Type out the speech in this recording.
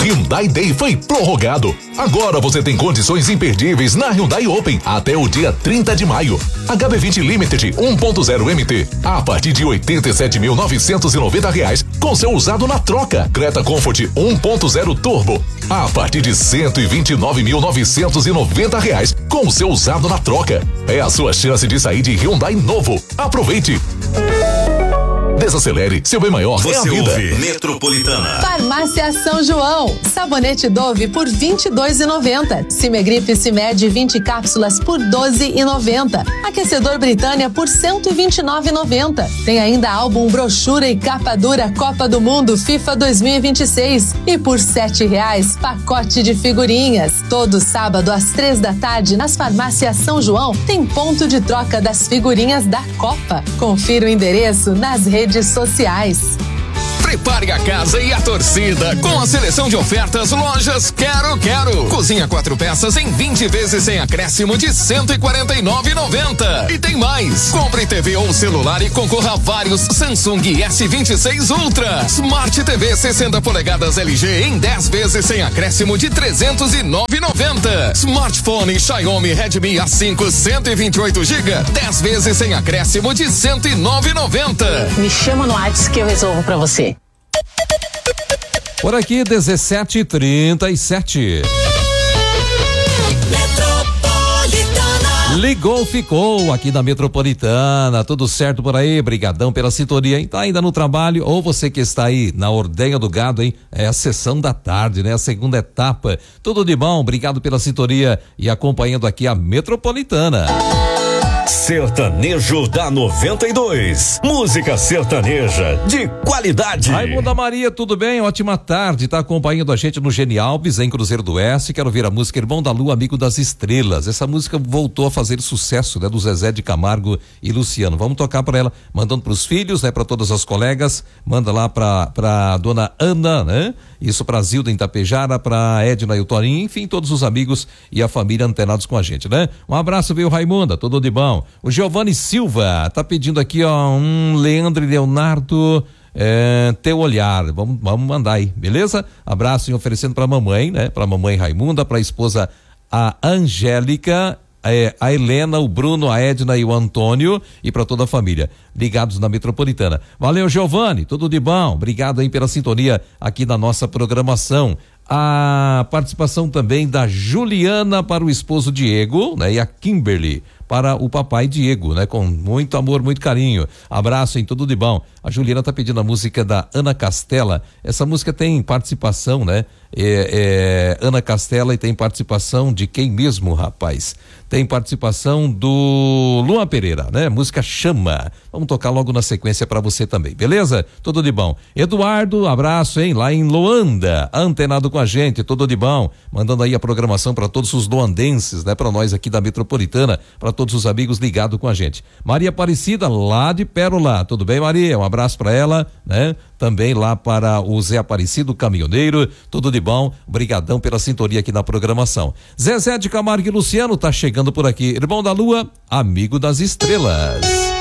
Hyundai Day foi prorrogado. Agora você tem condições imperdíveis na Hyundai Open até o dia 30 de maio. HB20 Limited 1.0 MT a partir de R$89.990 com seu usado na troca. Creta Comfort 1.0 Turbo a partir de R$129.990 com o seu usado na troca. É a sua chance de sair de Hyundai novo. Aproveite. Desacelere, seu bem maior é a vida. Ouve Metropolitana. Farmácia São João. Sabonete Dove por R$22,90. Cimegripe Cimed 20 cápsulas por R$12,90. Aquecedor Britânia por R$129,90. Tem ainda álbum, brochura e capa dura Copa do Mundo FIFA 2026. E por R$7 pacote de figurinhas. Todo sábado às 3 da tarde nas farmácias São João tem ponto de troca das figurinhas da Copa. Confira o endereço nas redes sociais. Prepare a casa e a torcida com a seleção de ofertas Lojas Quero Quero. Cozinha 4 peças em 20 vezes sem acréscimo de R$149,90. E tem mais. Compre TV ou celular e concorra a vários Samsung S26 Ultra. Smart TV 60 polegadas LG em 10 vezes sem acréscimo de R$309,90. Smartphone Xiaomi Redmi A5 128 GB 10 vezes sem acréscimo de R$109,90. Me chama no WhatsApp que eu resolvo pra você. Por aqui, 17h37. Ligou, ficou aqui na Metropolitana, tudo certo por aí, brigadão pela sintonia, hein? Tá ainda no trabalho, ou você que está aí na ordenha do gado, hein? É a sessão da tarde, né? A segunda etapa, tudo de bom, obrigado pela sintonia e acompanhando aqui a Metropolitana. Sertanejo da 92. Música sertaneja de qualidade. Raimunda Maria, tudo bem? Ótima tarde. Tá acompanhando a gente no Geni Alves, em Cruzeiro do Oeste. Quero ouvir a música Irmão da Lua, Amigo das Estrelas. Essa música voltou a fazer sucesso, né? Do Zezé de Camargo e Luciano. Vamos tocar para ela, mandando pros filhos, né? Para todas as colegas. Manda lá pra dona Ana, né? Isso pra Zilda em Itapejara, pra Edna e o Torinho, enfim, todos os amigos e a família antenados com a gente, né? Um abraço, viu, Raimunda? Tudo de bom. O Giovanni Silva tá pedindo aqui, ó, Leandro e Leonardo, teu olhar. Vamos mandar aí, beleza? Abraço e oferecendo pra mamãe, né? Pra mamãe Raimunda, pra esposa a Angélica, a Helena, o Bruno, a Edna e o Antônio e para toda a família ligados na Metropolitana. Valeu, Giovanni, tudo de bom. Obrigado aí pela sintonia aqui na nossa programação. A participação também da Juliana para o esposo Diego, né? E a Kimberly para o papai Diego, né? Com muito amor, muito carinho. Abraço em tudo de bom. A Juliana tá pedindo a música da Ana Castela. Essa música tem participação, né? Ana Castela, e tem participação de quem mesmo, rapaz? Tem participação do Luan Pereira, né? Música Chama. Vamos tocar logo na sequência para você também, beleza? Tudo de bom. Eduardo, abraço, hein? Lá em Loanda, antenado com a gente, tudo de bom. Mandando aí a programação para todos os loandenses, né? Para nós aqui da Metropolitana, para todos os amigos ligados com a gente. Maria Aparecida, lá de Pérola. Tudo bem, Maria? Um abraço para ela, né? Também lá para o Zé Aparecido, caminhoneiro, tudo de bom, brigadão pela sintonia aqui na programação. Zezé de Camargo e Luciano tá chegando por aqui, Irmão da Lua, Amigo das Estrelas.